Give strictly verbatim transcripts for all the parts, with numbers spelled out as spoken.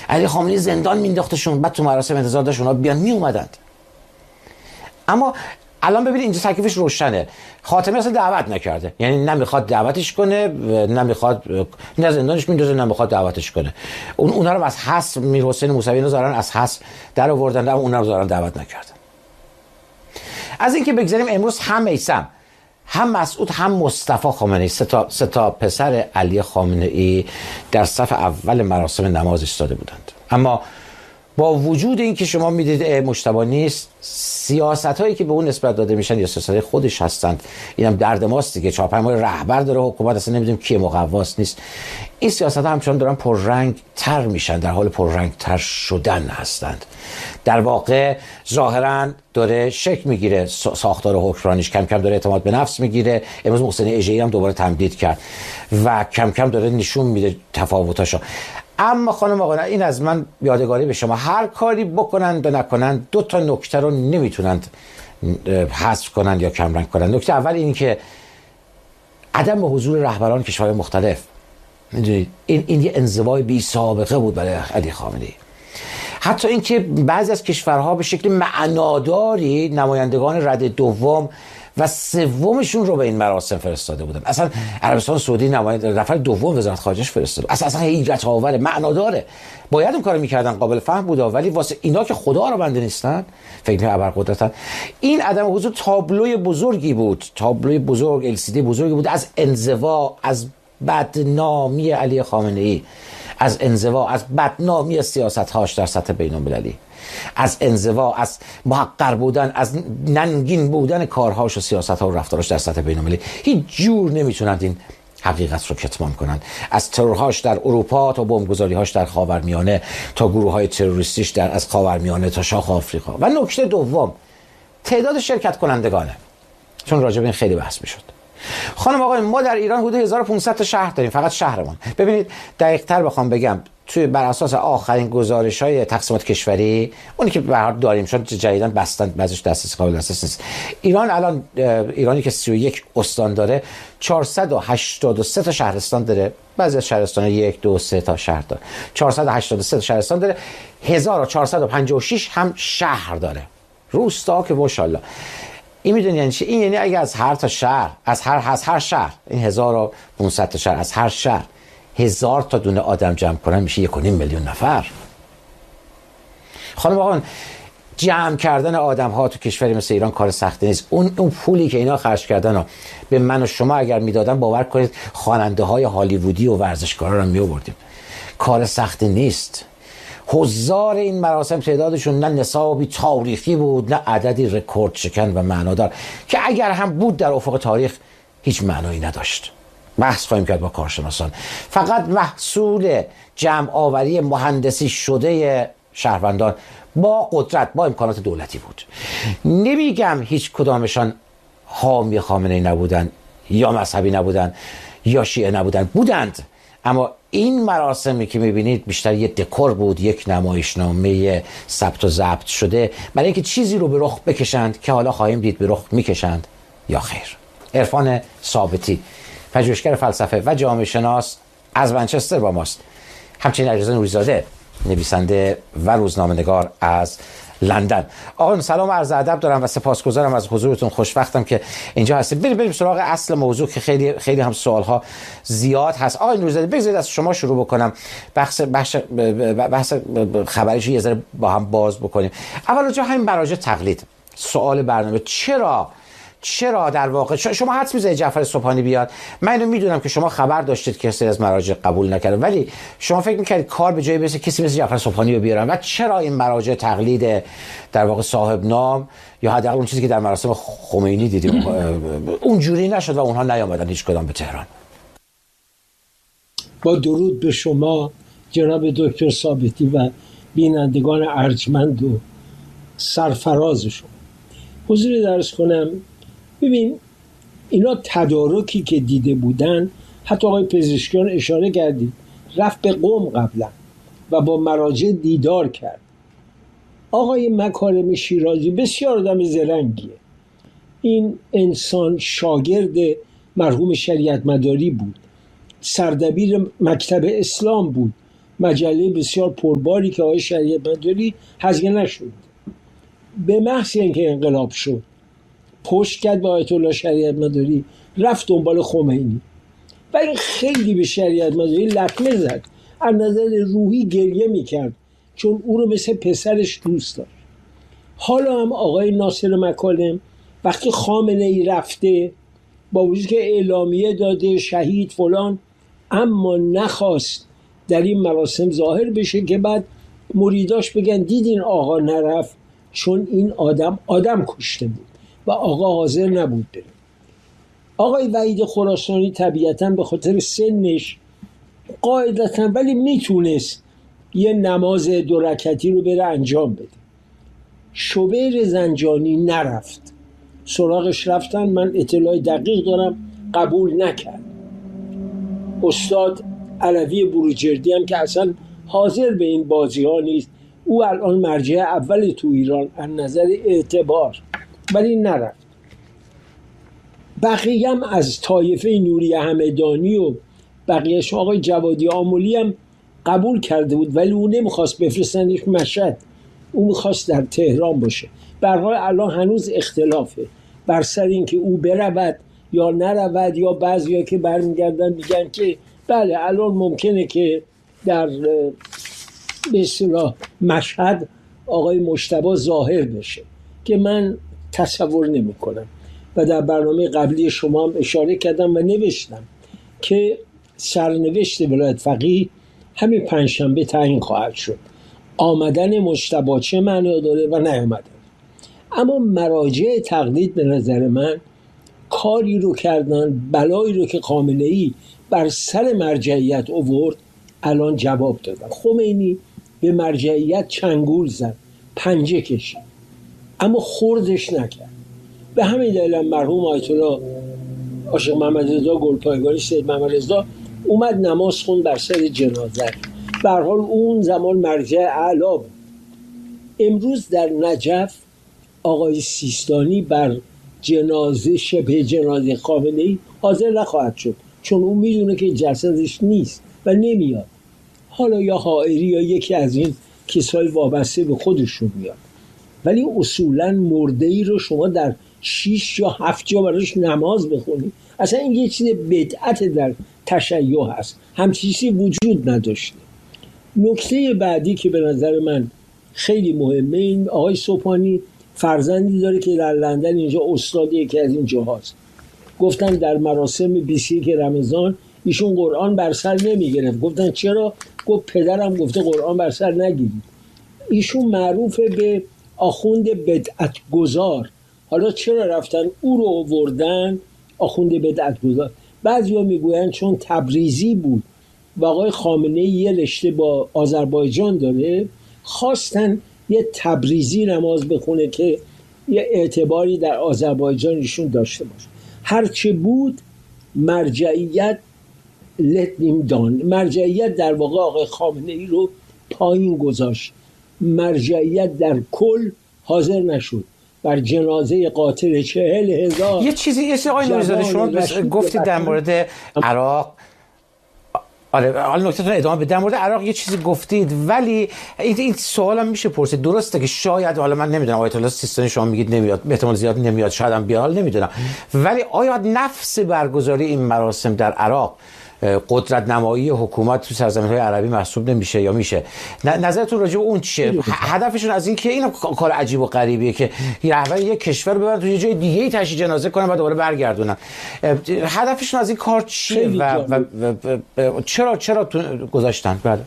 علی خامنه‌ای زندان مینداختشون، بعد تو مراسم انتظار داشت اونا بیان، می اومدند. اما الان ببینید اینجا تکلیفش روشنه. خاتمی اصلا دعوت نکرده، یعنی نمیخواد دعوتش کنه، نمیخواد، نه زندانش میندازه، نمیخواد دعوتش کنه. اون اونها رو از حس میر حسین موسوی نذارن از حس در آوردن، اما اونها رو دارن دعوت نکردن. از اینکه بگذاریم امروز هم میثم، هم مسعود، هم مصطفی خامنه‌ای، سه تا سه تا پسر علی خامنه‌ای در صف اول مراسم نماز ایستاده بودند. اما با وجود اینکه شما میدید مجتبی نیست، سیاستایی که به اون نسبت داده میشن یا سیاستای خودش هستند. اینم درد ماست دیگه. چهار پنج ماه رهبر داره حکومت، اصلا نمیدونیم کی مقواست نیست. این سیاست‌ها همچنان دارن پررنگ تر میشن، در حال پررنگ تر شدن هستند. در واقع ظاهرا داره شکل میگیره ساختار حکمرانیش، کم کم داره اعتماد به نفس میگیره. امروز محسن اژه‌ای هم دوباره تمدید کرد و کم کم داره نشون میده تفاوتاشو. اما خانم آقا، این از من یادگاری به شما، هر کاری بکنن و نکنن دو تا نکته رو نمیتونند حذف کنن یا کمرنگ کنن. نکته اول این که عدم حضور رهبران کشورهای مختلف، میدونید این این یه انزوای بی سابقه بود برای علی خامنه‌ای. حتی اینکه بعضی از کشورها به شکل معناداری نمایندگان رده دوم و سومشون رو به این مراسم فرستاده بودن. اصلا عربستان سعودی نماینده نفر دوم وزارت خارجه‌اش فرستاده. اصلا اصلا حیرت آوره، معناداره. باید اون کارو میکردن، قابل فهم بود، ولی واسه اینا که خدا رو بنده نیستن، فکر کنم ابرقدرتن. این عدم حضور تابلوی بزرگی بود، تابلوی بزرگ، ال سی دی بزرگی بود از انزوا، از بدنامی علی خامنه‌ای، از انزوا، از بدنامی سیاست‌هاش در سطح بین‌المللی، از انزوا، از محقر بودن، از ننگین بودن کارهاش و سیاست‌ها و رفتاراش در سطح بین‌المللی. هیچ جور نمیتونند این حقیقت رو کتمان کنند. از ترورهاش در اروپا تا بمبگذاری‌هاش در خاورمیانه، تا گروه‌های تروریستیش در از خاورمیانه تا شاخ آفریقا. و نکته دوم، تعداد شرکت کنندگانه، چون راجع به این خیلی بحث میشد. خانم آقای، ما در ایران حدود هزار و پانصد تا شهر داریم، فقط شهرمان. ببینید دقیق‌تر بخوام بگم، توی بر اساس آخرین گزارش‌های تقسیمات کشوری، اونی که به هر حال داریم، چون جدیداً بستن بعضیش دسترسی قابل دسترسی نیست. ایران الان، ایرانی که سی و یک استان داره، چهارصد و هشتاد و سه تا شهرستان داره. بعضی از شهرستان‌ها یک، دو، سه تا شهر داره. چهارصد و هشتاد و سه تا شهرستان داره. هزار و چهارصد و پنجاه و شش هم شهر داره. روستا که ماشاءالله. این میدونی یعنی چی؟ این یعنی اگه از هر تا شهر، از هر از هر شهر، این هزار و پانصد تا شهر، از هر شهر هزار تا دونه آدم جمع کنن، میشه یک و نیم میلیون نفر. خانم آقایان، جمع کردن آدم ها تو کشوری مثل ایران کار سختی نیست. اون اون پولی که اینا خرج کردن رو به من و شما اگر میدادن، باور کنید خواننده های هالیوودی و ورزشکارا رو می آوردیم. کار سختی نیست. حضار این مراسم تعدادشون نه نصابی تاریخی بود، نه عددی رکورد شکن و معنادار که اگر هم بود در افق تاریخ هیچ معنایی نداشت. بحث خواهیم کرد با کارشناسان. فقط محصول جمع آوری مهندسی شده شهروندان با قدرت، با امکانات دولتی بود. نمیگم هیچ کدامشان حامی خامنه‌ای نبودن، یا مذهبی نبودن، یا شیعه نبودن، بودند. اما این مراسمی که میبینید بیشتر یک دکور بود، یک نمایشنامه ثبت و ضبط شده برای اینکه چیزی رو به رخ بکشند که حالا خواهیم دید به رخ میکشند یا خیر. عرفان ثابتی، پژوهشگر فلسفه و جامعه شناس از منچستر با ماست. همچنین علیرضا نوری‌زاده، نویسنده و روزنامه‌نگار از لندن. آقایون سلام و عرض ادب دارم و سپاسگزارم از حضورتون. خوشوقتم که اینجا هستید. بریم بریم سراغ اصل موضوع که خیلی خیلی هم سوال‌ها زیاد هست. آقای نوری‌زاده، بگذارید از شما شروع بکنم. بحث بحث بحث خبریشو یه ذره با هم باز بکنیم. اول راجع همین مراجع تقلید. سوال برنامه، چرا چرا در واقع شما حدس می‌زنید جعفر سبحانی بیاد؟ من اینو میدونم که شما خبر داشتید که سری از مراجع قبول نکرده، ولی شما فکر می‌کردید کار به جای برسه کسی مثل جعفر سبحانی رو بیارن؟ و چرا این مراجع تقلید در واقع صاحب نام، یا حداقل اون چیزی که در مراسم خمینی دیدیم اونجوری نشد و اونها نیامدن هیچ کدام به تهران؟ با درود به شما جناب دکتر ثابتی و بینندگان ارجمند و سرفراز شما. حضور درس کنم. ببین، اینا تدارکی که دیده بودن، حتی آقای پزشکیان اشاره کردید، رفت به قم قبلا و با مراجع دیدار کرد. آقای مکارم شیرازی بسیار آدم زرنگیه. این انسان شاگرد مرحوم شریعت مداری بود، سردبیر مکتب اسلام بود مجله بسیار پرباری که آقای شریعت مداری هزینه نشد. به محض اینکه انقلاب شد پشت کرد به آیت الله شریعت مداری، رفت دنبال خمینی و این خیلی به شریعت مداری لطمه زد. از نظر روحی گریه میکرد چون او رو مثل پسرش دوست داشت. حالا هم آقای ناصر مکارم وقتی خامنه ای رفته با وجود که اعلامیه داده شهید فلان، اما نخواست در این مراسم ظاهر بشه که بعد مریداش بگن دیدین آقا نرفت چون این آدم آدم کشته بود و آقا حاضر نبود بره. آقای وحید خراسانی طبیعتاً به خاطر سنش قاعدتاً ولی میتونست یه نماز دو رکعتی رو بره انجام بده. شوبیر زنجانی نرفت، سراغش رفتن، من اطلاع دقیق دارم، قبول نکرد. استاد علوی بروجردی هم که اصلا حاضر به این بازی ها نیست، او الان مرجع اول تو ایران از نظر اعتبار، ولی نرفت. بقیه هم از طایفه نوری همدانی و بقیهش، آقای جوادی آملی هم قبول کرده بود ولی او نمیخواست بفرستنش مشهد، او میخواست در تهران باشه. به هر حال الان هنوز اختلافه بر سر این که او برود یا نرود، یا بعضیا که برمیگردن میگن که بله الان ممکنه که در به اصطلاح مشهد آقای مجتبی ظاهر بشه که من تصور نمی کنم. و در برنامه قبلی شما هم اشاره کردم و نوشتم که سرنوشت ولایت فقیه همین پنجشنبه تعیین خواهد شد. آمدن مجتبی چه معنی داره و نیامدن. اما مراجع تقلید به نظر من کاری رو کردن، بلایی رو که خامنه‌ای بر سر مرجعیت آورد الان جواب دادن. خمینی به مرجعیت چنگول زد، پنجه کشید، اما خوردش نکرد. به همین دلیل مرحوم آیت الله عاشق محمد رضا گلپایگانی، سید محمد رضا اومد نماز خوند بر سر جنازه. به هر حال اون زمان مرجع اعلی بود. امروز در نجف آقای سیستانی بر جنازه شبه جنازه خامنه‌ای حاضر نخواهد شد چون اون میدونه که جسدش نیست و نمیاد. حالا یا حائری یا یکی از این کسای وابسته به خودشون میاد، ولی اصولا مرده ای رو شما در شیش یا هفت جا براش نماز بخونی، اصلا این یه چیز بدعت در تشیع هست، همچین چیزی وجود نداشته. نکته بعدی که به نظر من خیلی مهمه، این آقای سوپانی فرزندی داره که در لندن اینجا استاد یکی از این جاهاست. گفتن در مراسم بیست و یک رمضان ایشون قرآن بر سر نمی گرفت. گفتن چرا؟ گفت پدرم گفته قرآن بر سر نگیرید. ایشون معروفه به آخوند بدعت گذار. حالا چرا رفتن او رو آوردن آخوند بدعت گذار؟ بعضیا میگوین چون تبریزی بود و آقای خامنه‌ای یه رشته با آذربایجان داره، خواستن یه تبریزی نماز بخونه که یه اعتباری در آذربایجان ایشون داشته باشه. هرچه بود مرجعیت لتنیم دان، مرجعیت در واقع آقای خامنه‌ای رو پایین گذاشت. مرجعیت در کل حاضر نشد بر جنازه قاتل چهل هزار. یه چیزی یه چیزی آقای نوری‌زاده شما گفتید در مورد عراق، آره حالا نکتهتون ادامه بده. در مورد عراق یه چیزی گفتید، ولی این سوالم میشه پرسید. درسته که شاید، حالا من نمیدونم، آیت الله سیستانی شما میگید نمیاد، به احتمال زیاد نمیاد، شاید هم بیاد، نمیدونم، ولی آیا نفس برگزاری این مراسم در عراق قدرت نمایی حکومت تو سرزمین‌های عربی محسوب نمیشه یا میشه؟ نظرتون راجع به اون چیه؟ هدفشون از این که این کار عجیب و غریبیه که رهبر یک کشور رو ببرن تو یه جای دیگه‌ای تشییع جنازه کنن و دوباره برگردونن. هدفشون از این کار چیه و, و, و, و چرا چرا گذاشتن؟ بله،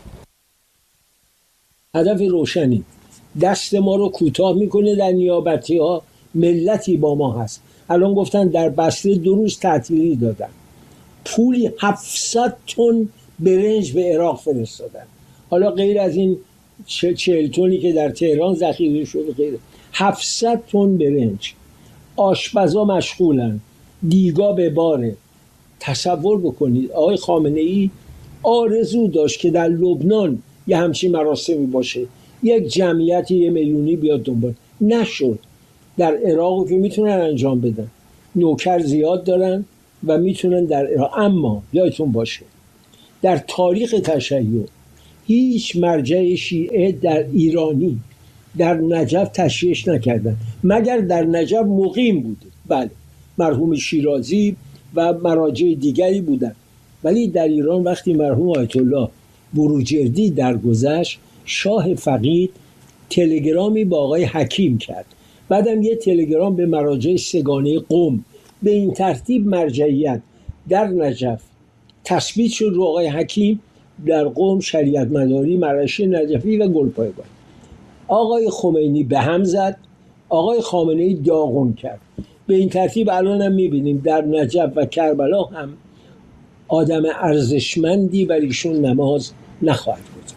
هدف روشنی، دست ما رو کوتاه میکنه در نیابتی‌ها. ملتی با ما هست. الان گفتن در بصره دو روز تعطیلی دادن، پولی هفتصد تن برنج به عراق فرستادن. حالا غیر از این چهل تنی که در تهران ذخیره شده، غیر هفتصد تن برنج. آشپزا مشغولن، دیگا به باره. تصور بکنید آقای خامنه‌ای آرزو داشت که در لبنان یه همچین مراسمی باشه، یک جمعیتی یه میلیونی بیاد دنبال، نشد. در عراق که میتونن انجام بدن، نوکر زیاد دارن و میتونن در عراق. اما یادتون باشه در تاریخ تشیع هیچ مرجع شیعه در ایرانی در نجف تشییعش نکردن مگر در نجف مقیم بوده. بله، مرحوم شیرازی و مراجع دیگری بودن، ولی در ایران وقتی مرحوم آیت الله بروجردی درگذشت، شاه فقید تلگرامی با آقای حکیم کرد، بعدم یه تلگرام به مراجع سگانه قم. به این ترتیب مرجعیت در نجف تثبیت شد رو آقای حکیم، در قم شریعت مداری، مرعشی نجفی و گلپایگان. آقای خمینی به هم زد، آقای خامنه‌ای داغون کرد. به این ترتیب الان هم میبینیم در نجف و کربلا هم آدم ارزشمندی بر ایشون نماز نخواهد گذاشت.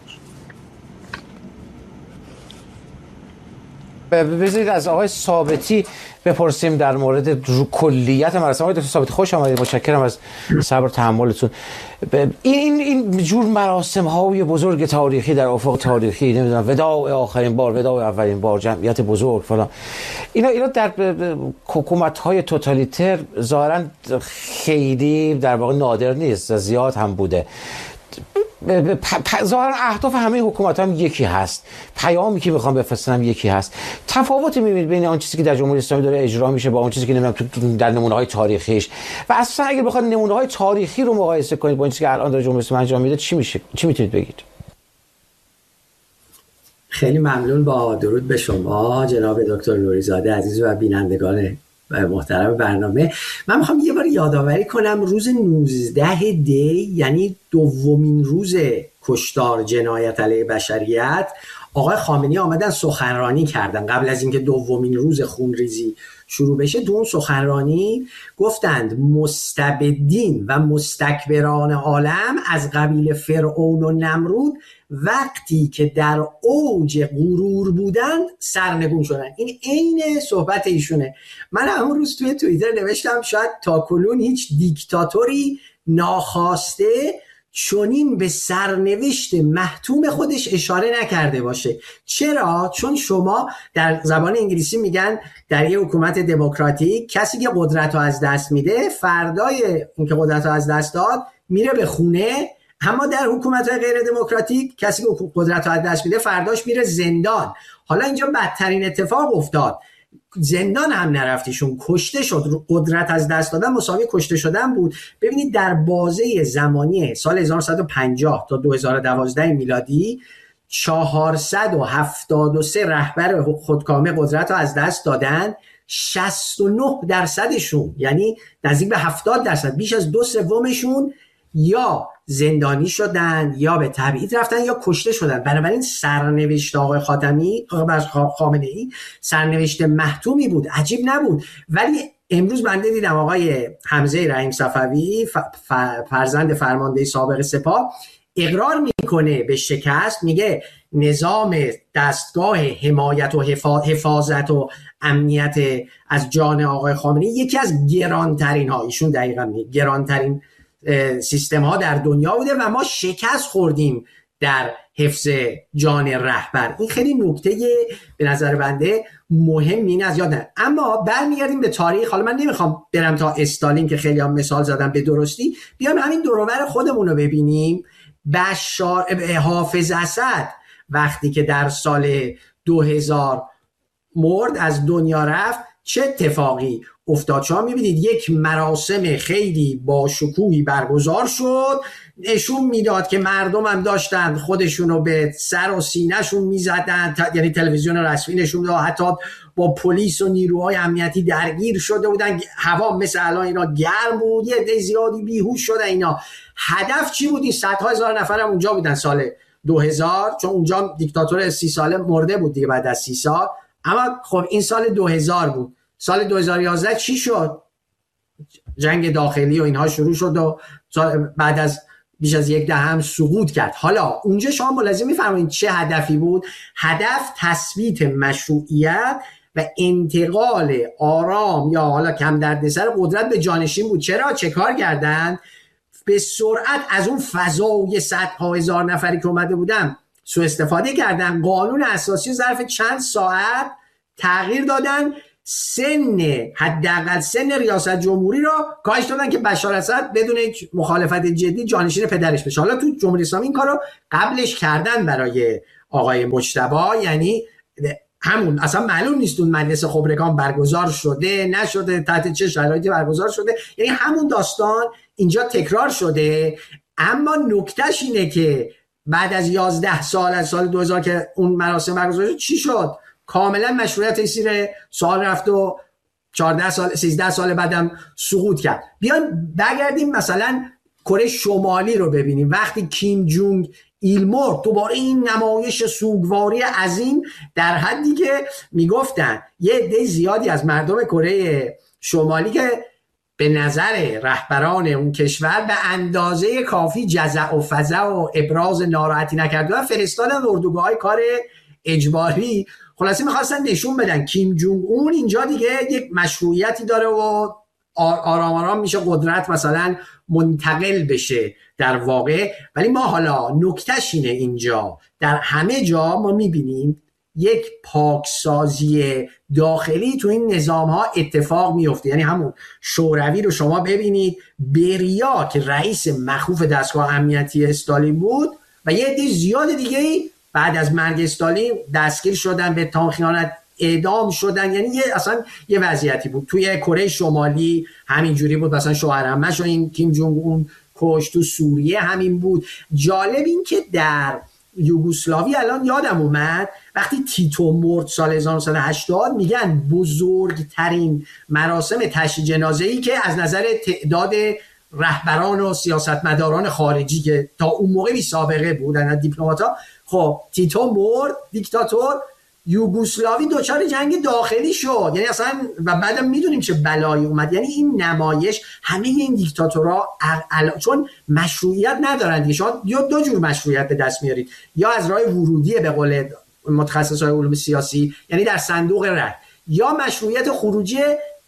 بذارید از آقای ثابتی بپرسیم در مورد کلیت مراسم. آقای دکتر ثابتی خوش آمدید، متشکرم از صبر و تحملتون. این این جور مراسم های بزرگ تاریخی در افق تاریخی، نمیدونم وداع آخرین بار، وداع اولین بار، جمعیت بزرگ فلان، اینا اینا در حکومت های توتالیتر ظاهرا خیلی در واقع نادر نیست، زیاد هم بوده. ظاهرا اهداف همه حکومت هم یکی هست، پیامی که میخوام بفرستن هم یکی هست. تفاوتی میبینید بین آن چیزی که در جمهوری اسلامی داره اجرا میشه با اون چیزی که نمیدونم تو در نمونه های تاریخیش؟ و اصلا اگه بخواد نمونه های تاریخی رو مقایسه کنید با این چیزی که الان داره جمهوری اسلامی انجام میده، چی میشه؟ چی میتونید بگید؟ خیلی ممنون. با درود به شما جناب دکتر نوری‌زاده عزیز و بینندگان محترم برنامه. من میخوام یه بار یادآوری کنم روز نوزده دی، یعنی دومین روز کشتار جنایت علیه بشریت، آقای خامنه‌ای آمدن سخنرانی کردن قبل از اینکه دومین روز خونریزی شروع بشه. تو اون سخنرانی گفتند مستبدین و مستکبران عالم از قبیل فرعون و نمرود وقتی که در اوج غرور بودند سرنگون شدن. این عین صحبت ایشونه. من همون روز توی توییتر نوشتم شاید تاکنون هیچ دیکتاتوری ناخواسته چنین به سرنوشت محتوم خودش اشاره نکرده باشه. چرا؟ چون شما در زبان انگلیسی میگن در یه حکومت دموکراتیک کسی که قدرت رو از دست میده فردای اینکه قدرت رو از دست داد میره به خونه، اما در حکومت‌های غیر دموکراتیک کسی که قدرت رو از دست میده فرداش میره زندان. حالا اینجا بدترین اتفاق افتاد، زندان هم نرفتیشون، کشته شد. قدرت از دست دادن مساوی کشته شدن بود. ببینید در بازه زمانی سال هزار و نهصد و پنجاه تا دو هزار و دوازده میلادی چهارصد و هفتاد و سه رهبر خودکامه قدرت رو از دست دادن. شصت و نه درصدشون، یعنی نزدیک به هفتاد درصد، بیش از دو سومشون یا زندانی شدن یا به تبعید رفتن یا کشته شدن. بنابراین سرنوشت آقای خاتمی خامنه‌ای سرنوشت محتومی بود، عجیب نبود. ولی امروز بنده دیدم آقای حمزه رحیم صفوی فرزند فرمانده سابق سپاه اقرار میکنه به شکست، میگه نظام دستگاه حمایت و حفاظت و امنیت از جان آقای خامنه‌ای یکی از گرانترین ها، ایشون دقیقاً میگه گرانترین سیستم ها در دنیا بوده و ما شکست خوردیم در حفظ جان رهبر. این خیلی نکته به نظر بنده مهم این از یادن. اما برمیگردیم به تاریخ. حالا من نمیخوام برم تا استالین که خیلی هم مثال زدم به درستی، بیام همین دور و بر خودمون رو ببینیم. بشار حافظ اسد وقتی که در سال دو هزار مرد از دنیا رفت چه اتفاقی افتاد؟ شما میبینید یک مراسم خیلی با شکوهی برگزار شد، نشون میداد که مردم هم داشتن خودشونو به سر و سینهشون میزدن، یعنی تلویزیون رسمی نشون داد، حتی با پلیس و نیروهای امنیتی درگیر شده بودن، هوا مثل الان اینا گرم بود، یه عده زیادی بیهوش شده اینا. هدف چی بود؟ این صدها هزار نفر هم اونجا بودن سال دو هزار، چون اونجا دیکتاتور سی ساله مرده بود دیگه بعد از سی سال. اما خب این سال دو هزار بود. سال دو هزار و یازده چی شد؟ جنگ داخلی و اینها شروع شد و بعد از بیش از یک دهه هم سقوط کرد. حالا اونجا شما ملازم میفرمایید چه هدفی بود؟ هدف تثبیت مشروعیت و انتقال آرام یا حالا کم دردسر قدرت به جانشین بود. چرا؟ چه کار کردن؟ به سرعت از اون فضای صدها هزار نفری که اومده بودن سوء استفاده کردن، قانون اساسی ظرف چند ساعت تغییر دادن، سن حداقل سن ریاست جمهوری رو کاهش دادن که بشار اسد بدون هیچ مخالفت جدی جانشین پدرش بشه. حالا تو جمهوری اسلامی این کارو قبلش کردن برای آقای مجتبی، یعنی همون اصلا معلوم نیست اون مجلس خبرگان برگزار شده نشده، تحت چه شرایطی برگزار شده، یعنی همون داستان اینجا تکرار شده. اما نکتهش اینه که بعد از یازده سال از سال دو هزار که اون مراسم برگزار شد چی شد؟ کاملا مشروعیت زیر سوال رفت و چهارده سال سیزده سال بعدم سقوط کرد. بیان برگردیم مثلا کره شمالی رو ببینیم. وقتی کیم جونگ ایل مرد، دوباره این نمایش سوگواری عظیم در حدی که میگفتن یه عده زیادی از مردم کره شمالی که به نظر رهبران اون کشور به اندازه کافی جزع و فزع و ابراز ناراحتی نکردن، فرستادن اردوگاه‌های کار اجباری. خلاصی میخواستن نشون بدن کیم جونگ اون اینجا دیگه یک مشروعیتی داره و آرام آرام میشه قدرت مثلا منتقل بشه در واقع. ولی ما حالا نکتهش اینه اینجا در همه جا ما میبینیم یک پاکسازی داخلی تو این نظام ها اتفاق میفته. یعنی همون شوروی رو شما ببینید، بریا که رئیس مخوف دستگاه امنیتی استالین بود و یه عده زیاد دیگه بعد از مرگ استالین دستگیر شدن، به اتهام خیانت اعدام شدن. یعنی یه اصلا یه وضعیتی بود. توی کره شمالی همینجوری بود، مثلا شوهرعمه‌شو این کیم جونگ اون کشت. تو سوریه همین بود. جالب این که در یوگسلاوی الان یادم اومد وقتی تیتو مرد سال هزار و نهصد و هشتاد، میگن بزرگترین مراسم تشییع جنازه‌ای که از نظر تعداد رهبران و سیاستمداران خارجی که تا اون موقع بی سابقه بودن، دیپلمات‌ها. خب تیتو مرد، دیکتاتور، یوگسلاوی دچار جنگ داخلی شد. یعنی اصلا و بعدم میدونیم چه بلایی اومد. یعنی این نمایش همه این دیکتاتورها ال... چون مشروعیت ندارن دیگه. شما یا دو جور مشروعیت به دست میارید، یا از راه ورودی به قول متخصصای علوم سیاسی، یعنی در صندوق رای، یا مشروعیت خروجی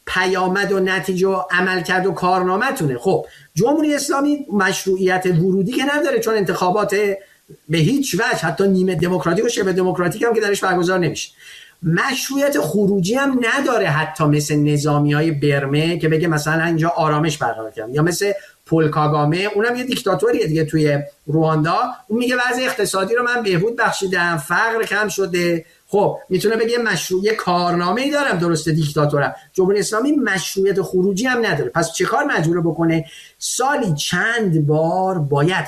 پیامد و نتیجه و عملکرد و کارنامه‌تونه. خب جمهوری اسلامی مشروعیت ورودی که نداره، چون انتخابات به هیچ وجه حتی نیمه دموکراتیک و شبه دموکراتیک هم که درش برگزار نمیشه. مشروعیت خروجی هم نداره، حتی مثل نظامیای برمه که بگه مثلا اینجا آرامش برقرار کردم، یا مثل پول کاگامه، اونم یه دیکتاتوریه دیگه توی رواندا. اون میگه وضع اقتصادی رو من بهبود بخشیدم، فقر کم شده. خب میتونه بگه مشروعیت کارنامه‌ای دارم، درسته دیکتاتورم. جمهوری اسلامی مشروعیت خروجی هم نداره. پس چه کار مجبوره بکنه؟ سالی چند بار باید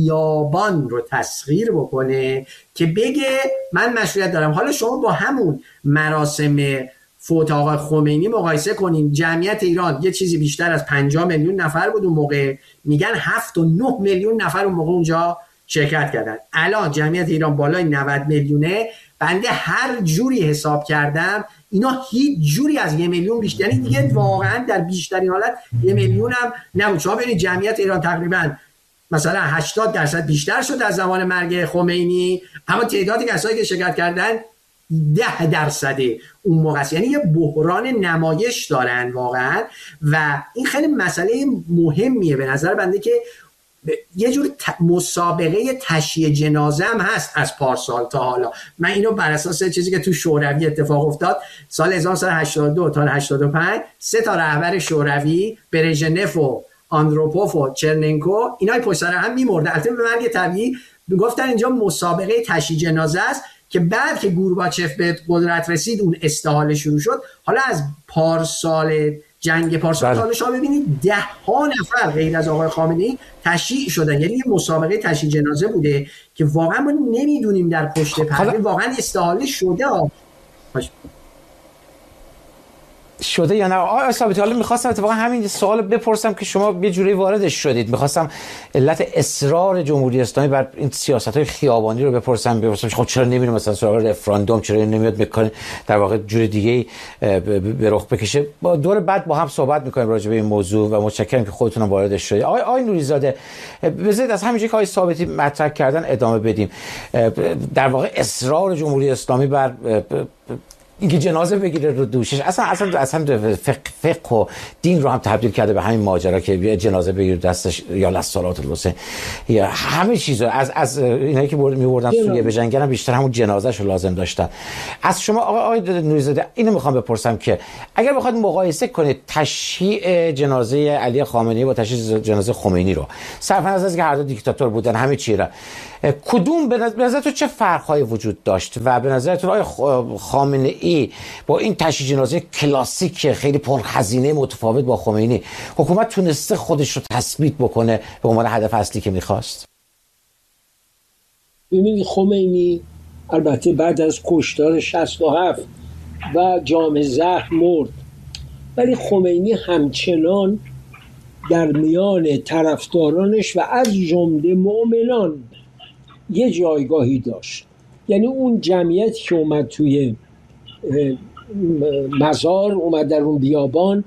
خیابان رو تسخیر بکنه که بگه من مشروعیت دارم. حالا شما با همون مراسم فوت آقای خمینی مقایسه کنین. جمعیت ایران یه چیزی بیشتر از پنجاه میلیون نفر بود اون موقع، میگن هفت و نه میلیون نفر اون موقع اونجا شرکت کردن. الان جمعیت ایران بالای نود میلیونه. بنده هر جوری حساب کردم اینا هیچ جوری از یه میلیون بیشتر، یعنی دیگه واقعا در بیشترین حالت یه میلیون هم نبود. شما ببینید جمعیت ایران تقریبا مثلا هشتاد درصد بیشتر شد از زمان مرگ خمینی، اما تعداد کسایی که شرکت کردن ده درصد اون موقع است. یعنی یه بحران نمایش دارن واقعا و این خیلی مسئله مهمیه به نظر بنده که یه جور مسابقه تشییع جنازه هم هست از پارسال تا حالا. من اینو بر اساس چیزی که تو شوروی اتفاق افتاد سال هزار و نهصد و هشتاد و دو تا هشتاد و پنج، سه تا رهبر شوروی، برژنف و آندروپوف و چرننکو، اینا پشت سر هم میمردن. البته به مرگ طبیعی میگفتن اینجا مسابقه تشییع جنازه است که بعد که گورباچف به قدرت رسید اون استحاله شروع شد. حالا از پارسال جنگ پارسال تا شما ببینید ده ها نفر غیر از آقای خامنه‌ای تشییع شدن. یعنی یه مسابقه تشییع جنازه بوده که واقعا ما نمیدونیم در پشت پرده واقعا استحاله شده ها. شده یا نه. آقای ثابتی، حالا می‌خواستم اتفاقا همین سوال بپرسم که شما یه جوری واردش شدید. می‌خواستم علت اصرار جمهوری اسلامی بر این سیاست‌های خیابانی رو بپرسم بپرسم خب چرا نمی‌ریم مثلا سراغ رفراندوم، چرا نمیاد میکنه در واقع جور دیگه به رخ بکشه. با دور بعد با هم صحبت می‌کنیم راجع به این موضوع و متشکرم که خودتون هم واردش شدید. آقای آقای نوری‌زاده، بذارید از همین که آقای ثابتی مطرح کردن ادامه بدیم. در واقع اصرار جمهوری اسلامی بر اینکه جنازه بگیره رو دوشش، اصلا اصلا اصلا فقه, فقه و دین رو هم تبدیل کرده به همین ماجرا که جنازه بگیره دستش یا لصالات الحسین یا همه چیزو از از اینایی که می‌بردن سوریه به جنگ هم بیشتر همون جنازه‌شو لازم داشتن. از شما آقای نوری‌زاده اینو میخوام بپرسم که اگر بخواید مقایسه کنید تشییع جنازه علی خامنه‌ای با تشییع جنازه خمینی رو، صرف نظر از که هر دو دیکتاتور بودن همه چی را، کدوم به نظرتون چه فرق‌هایی وجود داشت و به نظرتون آقای خامنه‌ای با این تشییع جنازه کلاسیک خیلی پرهزینه متفاوت با خمینی، حکومت تونسته خودش رو تثبیت بکنه به عنوان هدف اصلی که می‌خواست؟ ببینید خمینی البته بعد از کشتار شصت و هفت و جام زهر مرد، ولی خمینی همچنان در میان طرفدارانش و از جمله مؤمنان یه جایگاهی داشت. یعنی اون جمعیتی که اومد توی مزار، اومد در اون بیابان،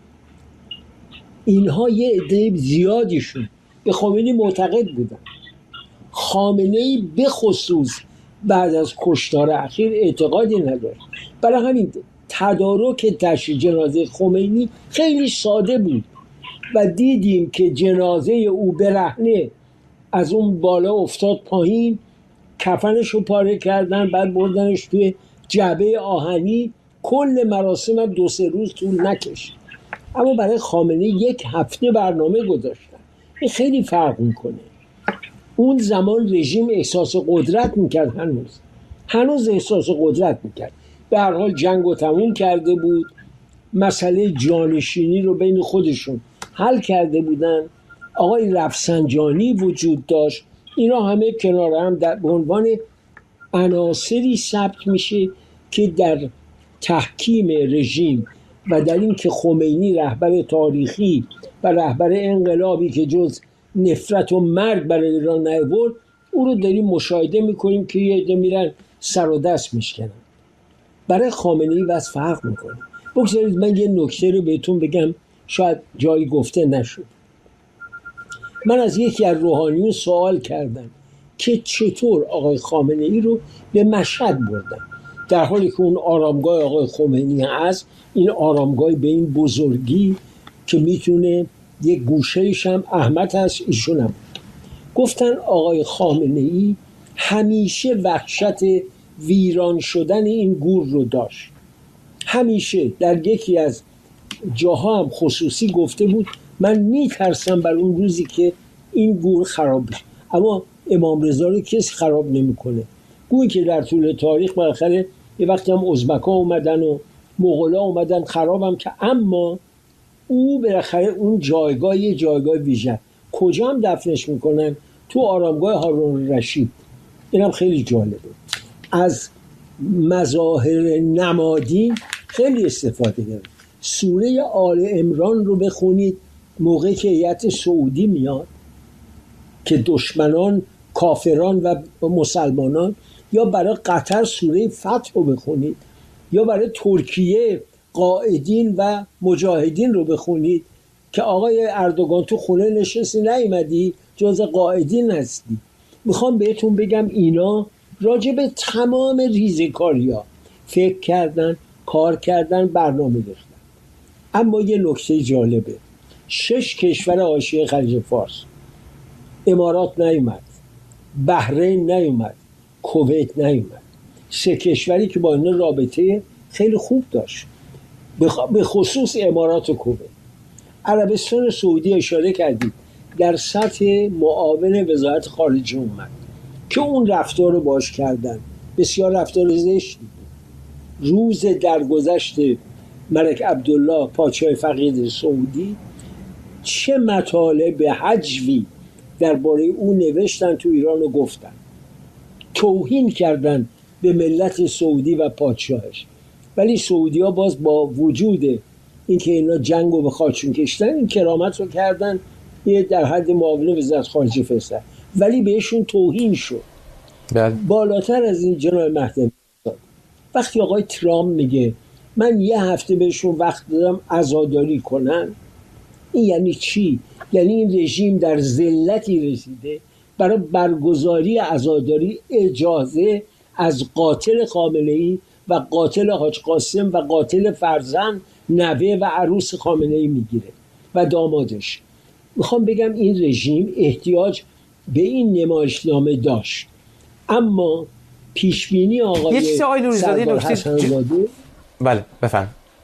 اینها یه عده زیادیشون به خمینی معتقد بودن. خامنه‌ای به خصوص بعد از کشتار اخیر اعتقادی نداشت. برای همین تدارک تشییع جنازه خمینی خیلی ساده بود و دیدیم که جنازه او برهنه از اون بالا افتاد پایین، کفنش رو پاره کردن، بعد بردنش توی جعبه آهنی. کل مراسم هم دو سه روز طول نکشید. اما برای خامنه‌ای یک هفته برنامه گذاشتن. این خیلی فرق میکنه. اون زمان رژیم احساس قدرت میکرد، هنوز هنوز احساس قدرت میکرد. به هر حال جنگ رو تموم کرده بود، مسئله جانشینی رو بین خودشون حل کرده بودن. آقای رفسنجانی وجود داشت. اینا همه کنار هم در به عنوان عناصری ثبت میشه که در تحکیم رژیم و در این که خمینی رهبر تاریخی و رهبر انقلابی که جز نفرت و مرگ برای ایران نیاورد، او رو داریم مشاهده میکنیم که یه عده میرن سر و دست میشکنن. برای خامنه‌ای واسه فرق میکنه. بگذارید من یه نکته رو بهتون بگم، شاید جایی گفته نشد. من از یکی از روحانیون سوال کردم که چطور آقای خامنه‌ای رو به مشهد بردن، در حالی که اون آرامگاه آقای خمینی هست، این آرامگاه به این بزرگی که میتونه یک گوشه‌ایش هم احمد هست، ایشون هم. گفتن آقای خامنه‌ای همیشه وحشت ویران شدن این گور رو داشت. همیشه در یکی از جاها هم خصوصی گفته بود من میترسم بر اون روزی که این گور خراب بشه. اما امام رضا رو کسی خراب نمیکنه. گویی که در طول تاریخ بالاخره یه وقتی هم ازبک‌ها اومدن و مغول‌ها اومدن خرابم که، اما او بالاخره اون جایگاه یه جایگاه ویژه. کجا هم دفنش میکنن؟ تو آرامگاه هارون رشید. اینم خیلی جالبه. از مظاهر نمادین خیلی استفاده کرد. سوره آل عمران رو بخونید موقعی که هیئت سعودی میاد که دشمنان کافران و مسلمانان، یا برای قطر سوره فتح رو بخونید، یا برای ترکیه قائدین و مجاهدین رو بخونید که آقای اردوغان تو خونه نشستی نیومدی، جز قائدین هستی. میخوام بهتون بگم اینا راجع به تمام ریزکاریا فکر کردن، کار کردن، برنامه ریختن. اما یه نکته جالبه، شش کشور حاشیه خلیج فارس، امارات نیومد، بحرین نیومد، کویت نیومد، سه کشوری که با اینا رابطه خیلی خوب داشت، به خصوص امارات و کویت. عربستان سعودی اشاره کردید در سطح معاون وزارت خارجه اومد که اون رفتار رو باش کردن، بسیار رفتار زشتی. روز درگذشت ملک عبدالله پادشاه فقید سعودی چه مطالب حجوی درباره او نوشتن تو ایران و گفتن، توهین کردن به ملت سعودی و پادشاهش. ولی سعودی ها باز با وجود اینکه اینا جنگ رو به خاکشون کشتن، این کرامت رو کردن، یه در حد معاون وزارت خارجه فرستادن، ولی بهشون توهین شد. بل. بالاتر از این جناب مهدوی، وقتی آقای ترامپ میگه من یه هفته بهشون وقت دادم عزاداری کنن، این یعنی چی؟ یعنی این رژیم در ذلتی رسیده برای برگزاری عزاداری اجازه از قاتل خامنه‌ای و قاتل حاج قاسم و قاتل فرزند نوه و عروس خامنه‌ای میگیره و دامادش. میخوام بگم این رژیم احتیاج به این نمایشنامه داشت، اما پیشبینی آقای سردار حسن‌زاده ج... بله بفهم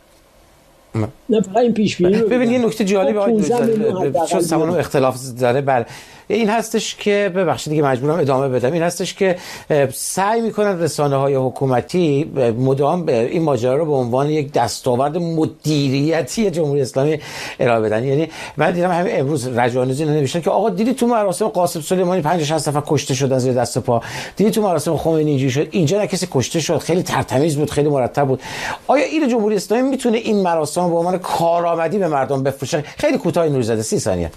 نه فقط این پیشبینی رو ببین یه نکته جالبی آقای چون سمانو اختلاف داره. بله این هستش که ببخشید دیگه مجبورم ادامه بدم. این هستش که سعی میکنن رسانه‌های حکومتی مدام این ماجرا رو به عنوان یک دستاورد مدیریتی جمهوری اسلامی ارائه بدن. یعنی من دیدم همین امروز رجانیزی نوشتن که آقا دیدی تو مراسم قاسم سلیمانی پنجاه شصت نفر کشته شدن زیر دست پا، دیدی تو مراسم خمینی اینجوری شد، اینجا نه کسی کشته شد، خیلی ترتمیز بود، خیلی مرتب بود. آیا این جمهوری اسلامی میتونه این مراسم به عنوان کارآمدی به مردم بفروشه؟ خیلی کوتاه نوری‌زاده سی ثانیه.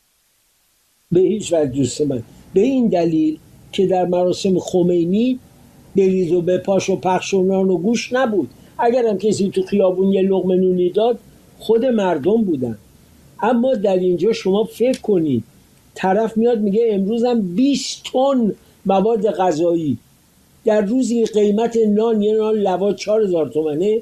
به هیچ وجه دوست من، به این دلیل که در مراسم خمینی بریز و بپاش و پخش و نان و گوش نبود. اگر هم کسی تو خیابون یه لقمه نونی داد خود مردم بودن. اما در اینجا شما فکر کنید طرف میاد میگه امروز هم بیست تن مواد غذایی، در روزی قیمت نان یه نان لوا چهار هزار تومنه،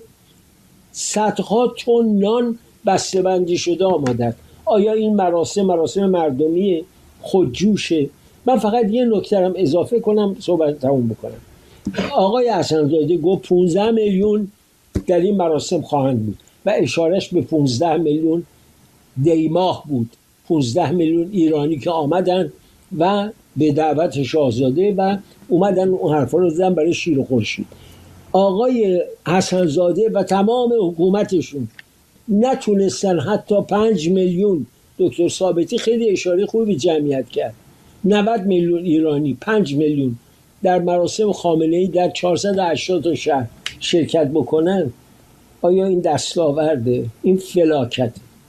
صدها تن نان بسته‌بندی شده آماده. آیا این مراسم مراسم مردمی خودجوشه؟ من فقط یه نکته هم اضافه کنم صحبت تموم بکنم. آقای حسن‌زاده گفت پانزده میلیون در این مراسم خواهند بود و اشارش به پانزده میلیون دیماه بود، پانزده میلیون ایرانی که آمدن و به دعوت شاهزاده و اومدن اون حرفا رو زدن برای شیر و خورشید. آقای حسن‌زاده و تمام حکومتشون نتونستن حتی پنج میلیون، دکتر ثابتی خیلی اشاره خوبی جمعیت کرد، نود میلیون ایرانی، پنج میلیون در مراسم خامنه‌ای در چهارصد و هشتاد تا شهر شرکت بکنن. آیا این دستاورده؟ این فلاکت.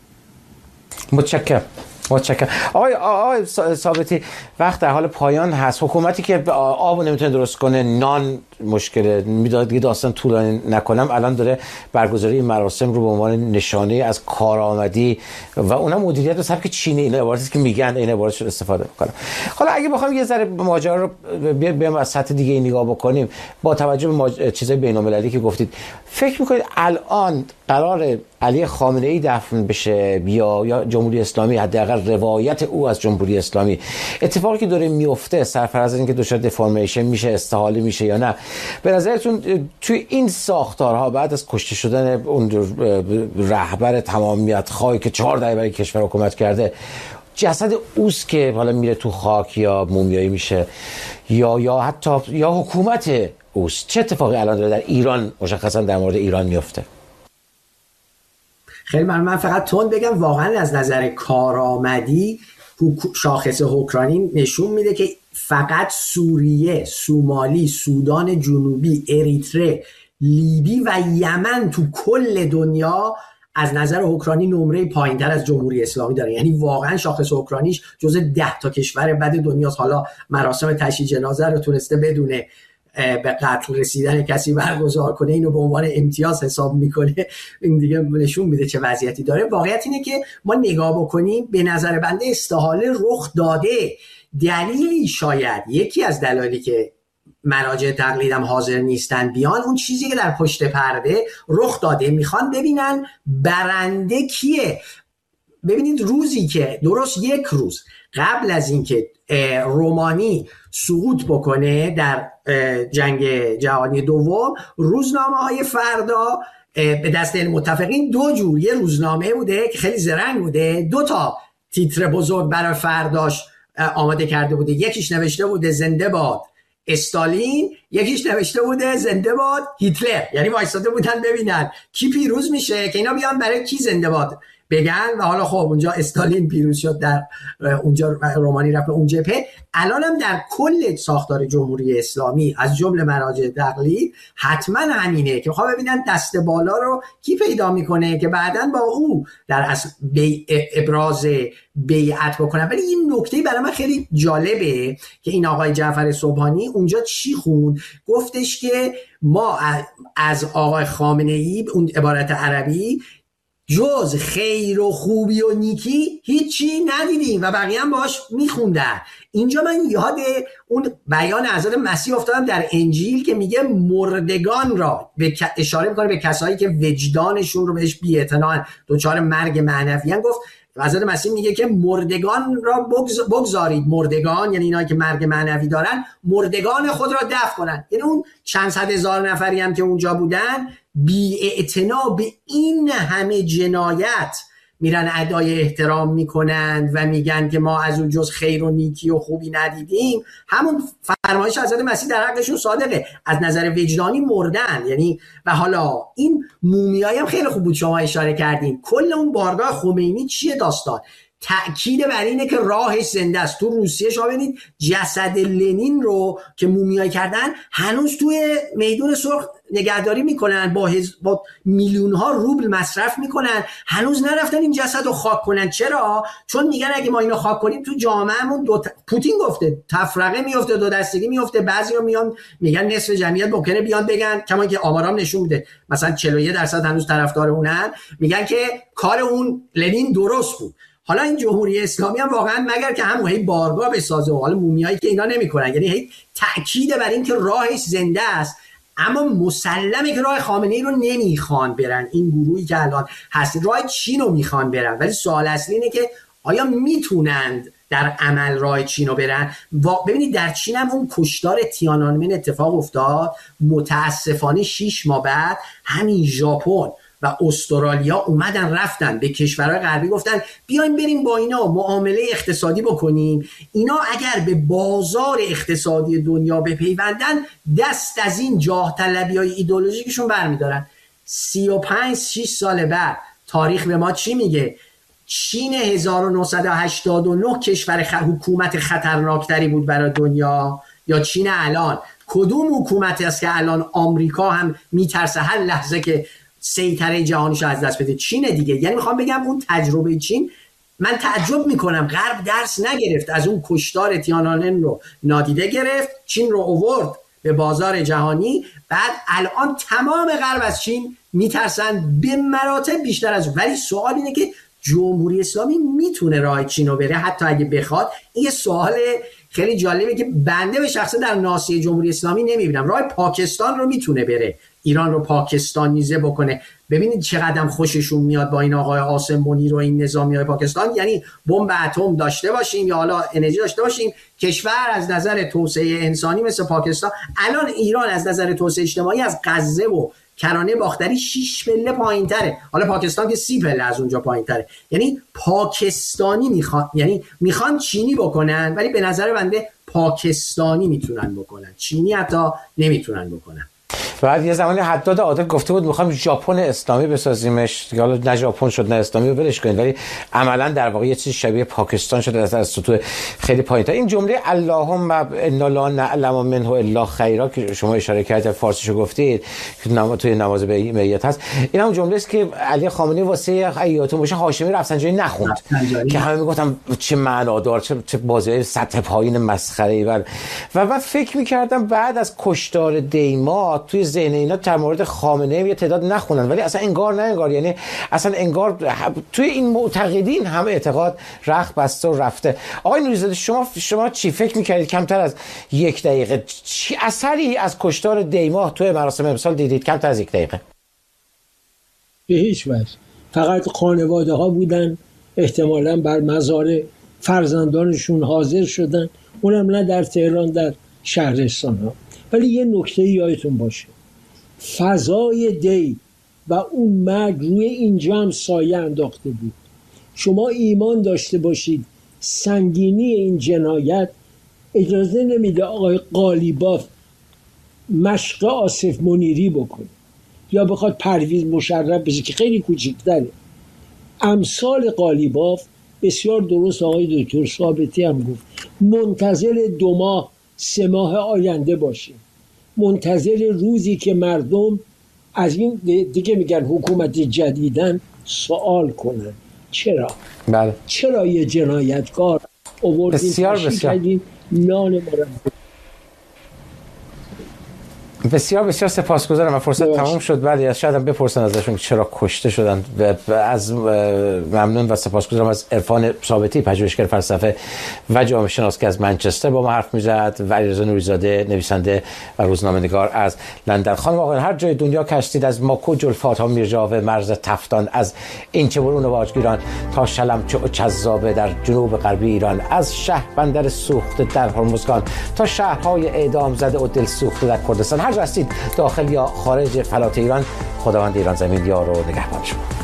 متشکرم متشکرم. آقای آقای ثابتی وقت در حال پایان هست. حکومتی که آب نمیتونه درست کنه، نان مشکل میداد دیگه، داستان طولانی نکنم، الان داره برگزاری مراسم رو به عنوان نشانه از کارآمدی و اونم مدیریت و سبک چینی، این عبارتی که میگن این عبارتش رو استفاده میکنم. حالا اگه بخوام یه ذره ماجرا رو بیام از سطح دیگه نگاه بکنیم، با توجه به ماج... چیزای بین‌المللی که گفتید، فکر میکنید الان قرار علی خامنه‌ای دفن بشه یا یا جمهوری اسلامی، حداقل روایت او از جمهوری اسلامی، اتفاقی که داره میفته سرفراز از اینکه دچار دفرمیشن میشه، استحاله میشه یا نه، به نظرتون توی این ساختارها بعد از کشته شدن اون رهبر تمامیت خواهی که چهار دهه برای کشور حکومت کرده، جسد اوست که حالا میره تو خاک یا مومیایی میشه یا یا حتی یا حکومت اوست، چه اتفاقی الان داره در ایران مشخصا در مورد ایران میفته؟ خیلی من من فقط تون بگم واقعا از نظر کارآمدی شاخص حکرانی نشون میده که فقط سوریه، سومالی، سودان جنوبی، اریتره، لیبی و یمن تو کل دنیا از نظر حکرانی نمره پایین‌تر از جمهوری اسلامی داره. یعنی واقعا شاخص حکرانیش جز ده تا کشور بد دنیاست. حالا مراسم تشییع جنازه رو تونسته بدونه به قتل رسیدن کسی برگزار کنه، اینو به عنوان امتیاز حساب میکنه، این دیگه نشون میده چه وضعیتی داره. واقعیت اینه که ما نگاه بکنیم به نظر بنده استحاله رخ داده. دلیلی شاید یکی از دلایلی که مراجع تقلیدم حاضر نیستن بیان، اون چیزی که در پشت پرده رخ داده، میخوان ببینن برنده کیه. ببینید روزی که درست یک روز قبل از اینکه رومانی سقوط بکنه در جنگ جهانی دوم، روزنامه های فردا به دست متفقین دو جور، یه روزنامه بوده که خیلی زرنگ بوده، دو تا تیتر بزرگ برای فرداش آماده کرده بوده. یکیش نوشته بوده زنده باد استالین، یکیش نوشته بوده زنده باد هیتلر. یعنی وایساده بودن ببینن کی پیروز میشه که اینا بیان برای کی زنده باد بگن. و حالا خب اونجا استالین پیروز شد، در اونجا رومانی رفت اون جبهه. الان هم در کل ساختار جمهوری اسلامی از جمله مراجع تقلید حتما همینه که میخوام ببینن دست بالا رو کی پیدا میکنه که بعداً با او در اصل بی ابراز بیعت بکنن. ولی این نکته برای من خیلی جالبه که این آقای جعفر سبحانی اونجا چی خوند، گفتش که ما از آقای خامنه‌ای، اون عبارت عربی، جز خیر و خوبی و نیکی هیچی ندیدیم و بقیه هم باش میخوندن. اینجا من یاد اون بیان حضرت مسیح افتادم در انجیل که میگه مردگان را به اشاره میکنه به کسایی که وجدانشون رو بهش بی‌اعتناءن، دچار مرگ معنوی ان. گفت حضرت مسیح میگه که مردگان را بگز بگذارید، مردگان یعنی اینایی که مرگ معنوی دارن، مردگان خود را دفن کنن. یعنی اون چند صد هزار نفری هم که اونجا بودن بی‌اعتنا به این همه جنایت میرن ادای احترام میکنند و میگن که ما از اون جز خیر و نیکی و خوبی ندیدیم. همون فرمایش حضرت مسیح در حقشون صادقه، از نظر وجدانی مردن. یعنی و حالا این مومیایی هم خیلی خوب بود شما اشاره کردین. کل اون بارگاه خمینی چیه داستان؟ تأکید بر اینه که راهش زنده است. تو روسیه شما ببینید جسد لنین رو که مومیایی کردن هنوز توی میدون سرخ نگهداری میکنن، با, هز... با میلیون ها روبل مصرف میکنن، هنوز نرفتن این جسد رو خاک کنن. چرا؟ چون میگن اگه ما اینو خاک کنیم تو جامعهمون دو ت... پوتین گفته تفرقه میفته، دو دستگی میفته. بعضیا میان میگن نصف جمعیت ممکنه بیان بگن، کما که آمارام نشون میده مثلا چهل و یک درصد هنوز طرفدار اونن، میگن که کار اون لنین درست بود. حالا این جمهوری اسلامی هم واقعا مگر که همون هی بارگاه بسازه و حالا مومیایی که اینا نمیکنن، یعنی هی تأکید بر این که راهش زنده است، اما مسلمه که راه خامنه‌ای رو نمیخوان برن. این گروهی که الان هست راه چین رو میخوان برن، ولی سوال اصلی اینه که آیا میتونند در عمل راه چین رو برن؟ و ببینید در چین هم اون کشتار تیانانمن اتفاق افتاد، متاسفانه شش ماه بعد همین ژاپن و استرالیا اومدن رفتن به کشورهای غربی گفتن بیایم بریم با اینا معامله اقتصادی بکنیم، اینا اگر به بازار اقتصادی دنیا بپیوندن دست از این جاه طلبی های ایدئولوژیکشون برمیدارن. سی و پنج شش سال بعد تاریخ به ما چی میگه؟ چین هزار و نهصد و هشتاد و نه کشور خ... حکومت خطرناکتری بود برای دنیا یا چین الان؟ کدوم حکومت است که الان آمریکا هم میترسه هر لحظه که سیطره جهانیش از دست بده؟ چین دیگه. یعنی میخوام بگم اون تجربه چین، من تعجب میکنم غرب درس نگرفت از اون کشتار تیانانمن رو نادیده گرفت، چین رو آورد به بازار جهانی، بعد الان تمام غرب از چین میترسن به مراتب بیشتر از. ولی سوال اینه که جمهوری اسلامی میتونه راه چین رو بره حتی اگه بخواد؟ این سوال خیلی جالبه که بنده به شخصه در ناصیه جمهوری اسلامی نمیبینم. راه پاکستان رو میتونه بره، ایران رو پاکستانیزه بکنه. ببینید چقدر خوششون میاد با این آقای عاصم منیر و این نظامیای پاکستان، یعنی بمب اتم داشته باشیم یا حالا انرژی داشته باشیم، کشور از نظر توسعه انسانی مثل پاکستان. الان ایران از نظر توسعه اجتماعی از غزه و کرانه باختری شش پله پایین‌تره، حالا پاکستان که سی پله از اونجا پایین‌تره. یعنی پاکستانی میخوان، یعنی میخوان چینی بکنن، ولی به نظر بنده پاکستانی میتونن بکنن، چینی حتی نمیتونن بکنن. بعد یه زمانی حداد عادل گفته بود میخوام ژاپن اسلامی بسازیمش، دیگه حالا نه ژاپن شد نه اسلامی رو ولش کنید، ولی عملا در واقع یه چیز شبیه پاکستان شده از از سطوح خیلی پایین‌تر. این جمله اللهم انا لا نعلم منه الا خیرا که شما اشاره کردید فارسیشو گفتید که نماز توی نماز بیعت هست، این هم جمله است که علی خامنه‌ای واسه حیاتون باشه هاشمی رفسنجانی نخوند که همه میگفتن چه معنادار، چه چه بازی سطح پایین مسخره‌ای. و و من فکر می‌کردم بعد از کشتار دیما توی ذهن اینا در مورد خامنه‌ای یه تعداد نخونن، ولی اصلا انگار نه انگار، یعنی اصلا انگار توی این معتقدین هم اعتقاد رخت بسته و رفته. آقای نوری‌زاده شما شما چی فکر می‌کردید کمتر از یک دقیقه چی اثری از کشتار دیما توی مراسم امسال دیدید؟ کمتر از یک دقیقه. به هیچ وجه. فقط خانواده ها بودن احتمالاً بر مزار فرزندانشون حاضر شدن، اونم نه در تهران، در شهرستان ها. ولی یه نکته یادتون باشه، فضای دی و اون مرگ روی اینجا هم سایه انداخته بود. شما ایمان داشته باشید سنگینی این جنایت اجازه نمیده آقای قالیباف مشق آصف منیری بکنه یا بخواد پرویز مشرف بشه که خیلی کوچیک‌تره. امثال قالیباف بسیار درست آقای دکتر ثابتی هم گفت، منتظر دو ماه سه ماه آینده باشیم، منتظر روزی که مردم از این دیگه میگن حکومت جدیدن سوال کنن چرا بله چرا یه جنایتکار آوردیم بسیار بسیار نان ما بسیار بسیار سپاسگزارم. من فرصت تمام شد، ولی شاید هم بپرسن ازشون چرا کشته شدن. از ممنون و سپاسگزارم از عرفان ثابتی، پژوهشگر فلسفه و جامعه شناس که از منچستر با ما حرف میزد، و علیرضا نوری‌زاده نویسنده و روزنامه‌نگار از لندن. خانم آقایان، هر جای دنیا که هستید، از ماکو جلفات ها میرجاوه مرز تفتان، از این چه برون و واجگیران تا شلمچه و چذابه در جنوب غربی ایران، از شهربندر سوخته در هرمزگان تا شهرهای اعدام زده و دل سوخته در کردستان، هر جا هستید داخل یا خارج فلات ایران، خداوند ایران زمین یار و نگهبان شما.